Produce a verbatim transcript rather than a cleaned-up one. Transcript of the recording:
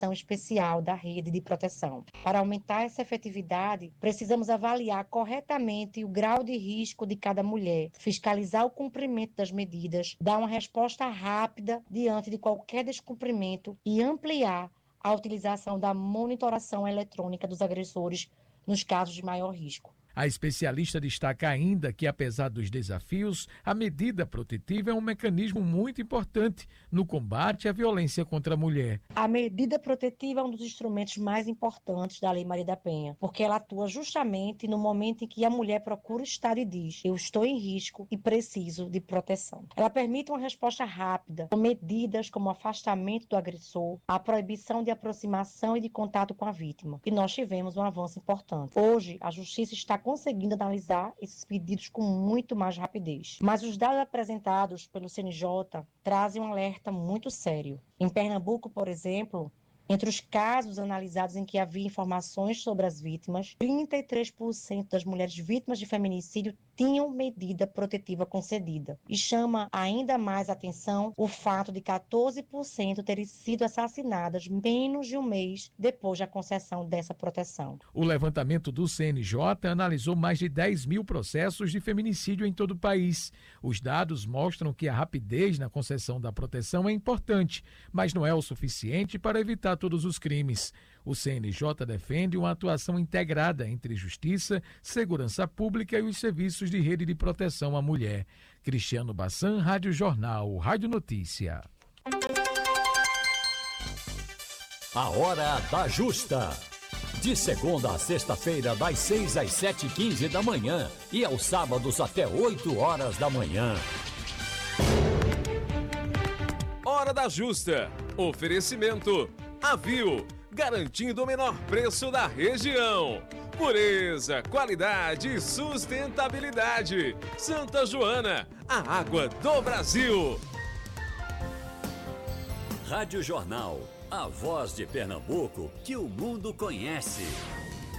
avaliação especial da rede de proteção. Para aumentar essa efetividade, precisamos avaliar corretamente o grau de risco de cada mulher, fiscalizar o cumprimento das medidas, dar uma resposta rápida diante de qualquer descumprimento e ampliar a utilização da monitoração eletrônica dos agressores nos casos de maior risco. A especialista destaca ainda que, apesar dos desafios, a medida protetiva é um mecanismo muito importante no combate à violência contra a mulher. A medida protetiva é um dos instrumentos mais importantes da Lei Maria da Penha, porque ela atua justamente no momento em que a mulher procura o Estado e diz: eu estou em risco e preciso de proteção. Ela permite uma resposta rápida, com medidas como o afastamento do agressor, a proibição de aproximação e de contato com a vítima. E nós tivemos um avanço importante. Hoje, a Justiça está conseguindo analisar esses pedidos com muito mais rapidez. Mas os dados apresentados pelo C N J trazem um alerta muito sério. Em Pernambuco, por exemplo, entre os casos analisados em que havia informações sobre as vítimas, trinta e três por cento das mulheres vítimas de feminicídio tinham medida protetiva concedida. E chama ainda mais atenção o fato de quatorze por cento terem sido assassinadas menos de um mês depois da concessão dessa proteção. O levantamento do C N J analisou mais de dez mil processos de feminicídio em todo o país. Os dados mostram que a rapidez na concessão da proteção é importante, mas não é o suficiente para evitar todos os crimes. O C N J defende uma atuação integrada entre Justiça, Segurança Pública e os serviços de rede de proteção à mulher. Cristiano Bassan, Rádio Jornal, Rádio Notícia. A Hora da Justa. De segunda a sexta-feira, das seis às sete e quinze da manhã e aos sábados até oito horas da manhã. Hora da Justa. Oferecimento Avil, garantindo o menor preço da região. Pureza, qualidade e sustentabilidade. Santa Joana, a água do Brasil. Rádio Jornal, a voz de Pernambuco que o mundo conhece.